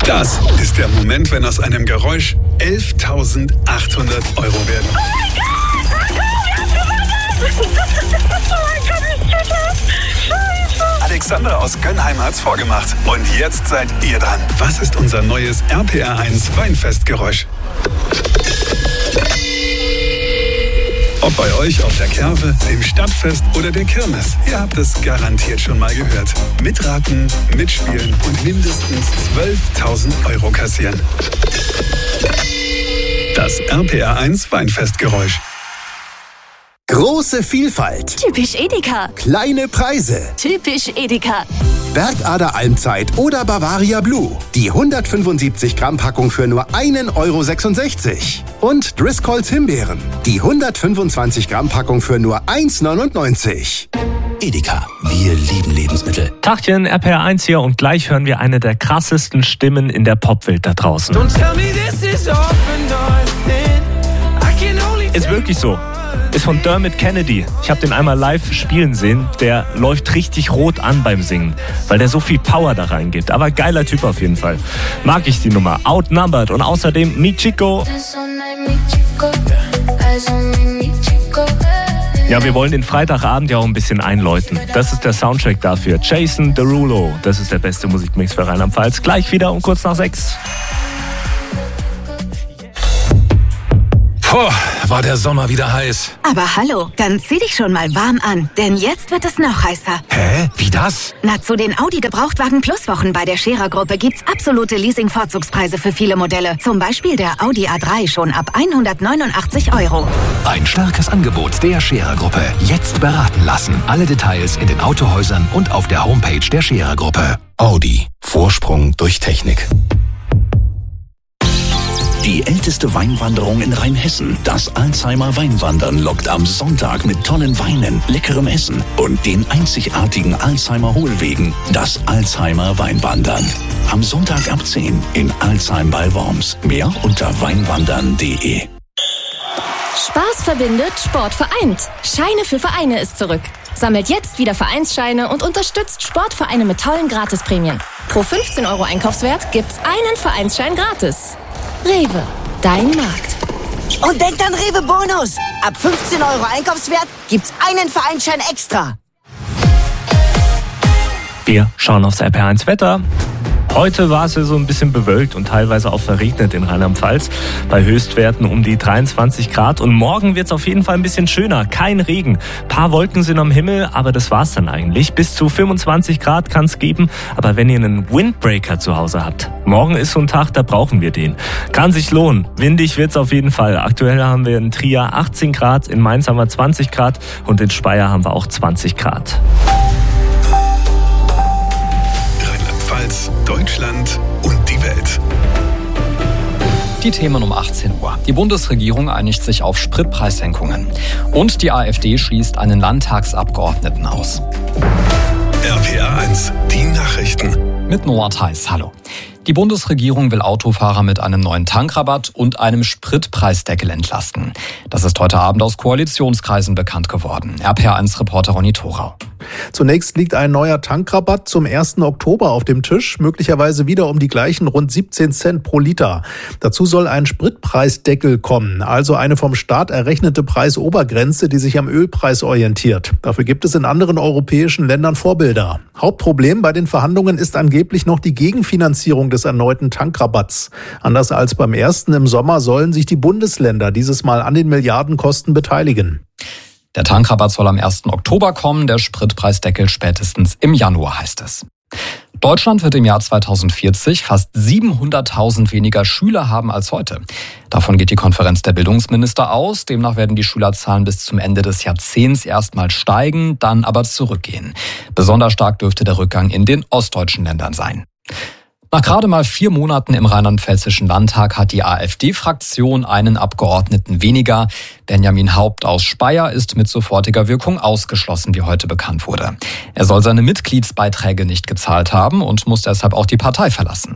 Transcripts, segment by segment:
Das ist der Moment, wenn aus einem Geräusch 11.800 Euro werden. Oh mein Gott, ich tue das! Scheiße! Alexandra aus Gönnheim hat's vorgemacht. Und jetzt seid ihr dran. Was ist unser neues RPR1 Weinfestgeräusch? Ob bei euch auf der Kerwe, dem Stadtfest oder der Kirmes, ihr habt es garantiert schon mal gehört. Mitraten, mitspielen und mindestens 12.000 Euro kassieren. Das RPR1 Weinfestgeräusch. Große Vielfalt. Typisch Edeka. Kleine Preise. Typisch Edeka. Bergader Almzeit oder Bavaria Blue. Die 175 Gramm Packung für nur 1,66 €. Und Driscolls Himbeeren. Die 125 Gramm Packung für nur 1,99 €. Edeka, wir lieben Lebensmittel. Tachchen, RPR1 hier und gleich hören wir eine der krassesten Stimmen in der Popwelt da draußen. Ist wirklich so. Ist von Dermot Kennedy. Ich habe den einmal live spielen sehen. Der läuft richtig rot an beim Singen, weil der so viel Power da reingibt. Aber geiler Typ auf jeden Fall. Mag ich die Nummer. Outnumbered und außerdem Mi Chico. Ja, wir wollen den Freitagabend ja auch ein bisschen einläuten. Das ist der Soundtrack dafür. Jason Derulo. Das ist der beste Musikmix für Rheinland-Pfalz. Gleich wieder um kurz nach 6. Puh, war der Sommer wieder heiß. Aber hallo, dann zieh dich schon mal warm an, denn jetzt wird es noch heißer. Hä? Wie das? Na, zu den Audi Gebrauchtwagen Plus Wochen bei der Scherer Gruppe gibt's absolute Leasing-Vorzugspreise für viele Modelle. Zum Beispiel der Audi A3 schon ab 189 €. Ein starkes Angebot der Scherer Gruppe. Jetzt beraten lassen. Alle Details in den Autohäusern und auf der Homepage der Scherer Gruppe. Audi. Vorsprung durch Technik. Die älteste Weinwanderung in Rheinhessen, das Alzheimer Weinwandern, lockt am Sonntag mit tollen Weinen, leckerem Essen und den einzigartigen Alzheimer Hohlwegen, das Alzheimer Weinwandern. Am Sonntag ab 10 in Alzheim bei Worms. Mehr unter weinwandern.de. Spaß verbindet, Sport vereint. Scheine für Vereine ist zurück. Sammelt jetzt wieder Vereinsscheine und unterstützt Sportvereine mit tollen Gratisprämien. Pro 15 € Einkaufswert gibt's einen Vereinsschein gratis. Rewe, dein Markt. Und denkt an Rewe Bonus. Ab 15 € Einkaufswert gibt's einen Vereinsschein extra. Wir schauen aufs RPR1 Wetter. Heute war es ja so ein bisschen bewölkt und teilweise auch verregnet in Rheinland-Pfalz. Bei Höchstwerten um die 23 Grad. Und morgen wird es auf jeden Fall ein bisschen schöner. Kein Regen. Ein paar Wolken sind am Himmel, aber das war's dann eigentlich. Bis zu 25 Grad kann es geben. Aber wenn ihr einen Windbreaker zu Hause habt, morgen ist so ein Tag, da brauchen wir den. Kann sich lohnen. Windig wird's auf jeden Fall. Aktuell haben wir in Trier 18 Grad, in Mainz haben wir 20 Grad und in Speyer haben wir auch 20 Grad. Deutschland und die Welt. Die Themen um 18 Uhr. Die Bundesregierung einigt sich auf Spritpreissenkungen. Und die AfD schließt einen Landtagsabgeordneten aus. RPR1, die Nachrichten. Mit Noah Theis, hallo. Die Bundesregierung will Autofahrer mit einem neuen Tankrabatt und einem Spritpreisdeckel entlasten. Das ist heute Abend aus Koalitionskreisen bekannt geworden. RPR1-Reporter Ronny Thorau. Zunächst liegt ein neuer Tankrabatt zum 1. Oktober auf dem Tisch, möglicherweise wieder um die gleichen rund 17 Cent pro Liter. Dazu soll ein Spritpreisdeckel kommen, also eine vom Staat errechnete Preisobergrenze, die sich am Ölpreis orientiert. Dafür gibt es in anderen europäischen Ländern Vorbilder. Hauptproblem bei den Verhandlungen ist angeblich noch die Gegenfinanzierung des erneuten Tankrabatts. Anders als beim ersten im Sommer sollen sich die Bundesländer dieses Mal an den Milliardenkosten beteiligen. Der Tankrabatt soll am 1. Oktober kommen, der Spritpreisdeckel spätestens im Januar, heißt es. Deutschland wird im Jahr 2040 fast 700.000 weniger Schüler haben als heute. Davon geht die Konferenz der Bildungsminister aus. Demnach werden die Schülerzahlen bis zum Ende des Jahrzehnts erstmal steigen, dann aber zurückgehen. Besonders stark dürfte der Rückgang in den ostdeutschen Ländern sein. Nach gerade mal 4 Monaten im Rheinland-Pfälzischen Landtag hat die AfD-Fraktion einen Abgeordneten weniger. Benjamin Haupt aus Speyer ist mit sofortiger Wirkung ausgeschlossen, wie heute bekannt wurde. Er soll seine Mitgliedsbeiträge nicht gezahlt haben und muss deshalb auch die Partei verlassen.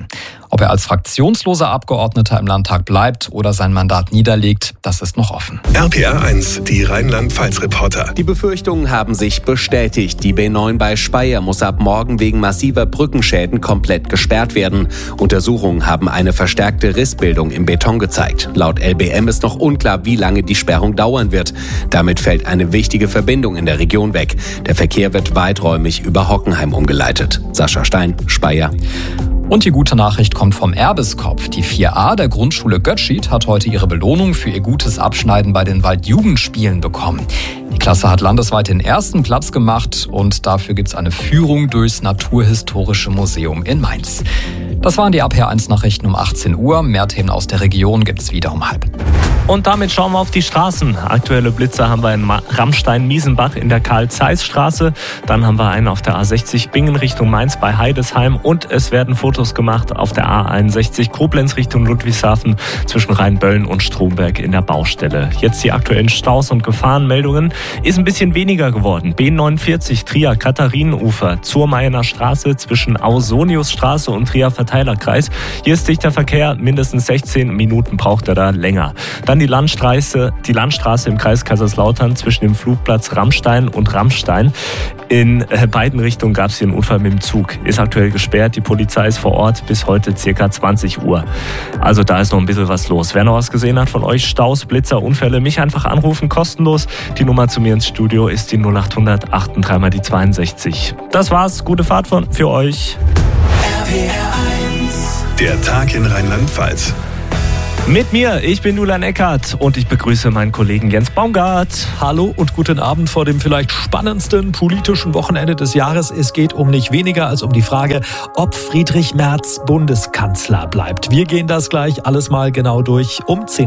Ob er als fraktionsloser Abgeordneter im Landtag bleibt oder sein Mandat niederlegt, das ist noch offen. RPR 1, die Rheinland-Pfalz-Reporter. Die Befürchtungen haben sich bestätigt. Die B9 bei Speyer muss ab morgen wegen massiver Brückenschäden komplett gesperrt werden. Untersuchungen haben eine verstärkte Rissbildung im Beton gezeigt. Laut LBM ist noch unklar, wie lange die Sperrung dauern wird. Damit fällt eine wichtige Verbindung in der Region weg. Der Verkehr wird weiträumig über Hockenheim umgeleitet. Sascha Stein, Speyer. Und die gute Nachricht kommt vom Erbeskopf. Die 4a der Grundschule Götschied hat heute ihre Belohnung für ihr gutes Abschneiden bei den Waldjugendspielen bekommen. Die Klasse hat landesweit den ersten Platz gemacht und dafür gibt's eine Führung durchs Naturhistorische Museum in Mainz. Das waren die RPR1-Nachrichten um 18 Uhr. Mehr Themen aus der Region gibt's wieder um 12:30. Und damit schauen wir auf die Straßen. Aktuelle Blitzer haben wir in Ramstein-Miesenbach in der Karl-Zeiss-Straße. Dann haben wir einen auf der A60 Bingen Richtung Mainz bei Heidesheim. Und es werden Fotos gemacht auf der A61 Koblenz Richtung Ludwigshafen zwischen Rheinböllen und Stromberg in der Baustelle. Jetzt die aktuellen Staus und Gefahrenmeldungen. Ist ein bisschen weniger geworden. B49 Trier Katharinenufer zur Mayener Straße zwischen Ausoniusstraße und Trier Verteilerkreis. Hier ist dichter Verkehr. Mindestens 16 Minuten braucht er da länger. Dann die Landstraße im Kreis Kaiserslautern zwischen dem Flugplatz Rammstein und Rammstein. In beiden Richtungen gab es hier einen Unfall mit dem Zug. Ist aktuell gesperrt. Die Polizei ist vor Ort bis heute ca. 20 Uhr. Also da ist noch ein bisschen was los. Wer noch was gesehen hat von euch, Staus, Blitzer, Unfälle, mich einfach anrufen, kostenlos. Die Nummer zu mir ins Studio ist die 0800 83 mal die 62. Das war's. Gute Fahrt für euch. Der Tag in Rheinland-Pfalz. Mit mir, ich bin Julian Eckert und ich begrüße meinen Kollegen Jens Baumgart. Hallo und guten Abend vor dem vielleicht spannendsten politischen Wochenende des Jahres. Es geht um nicht weniger als um die Frage, ob Friedrich Merz Bundeskanzler bleibt. Wir gehen das gleich alles mal genau durch um 10.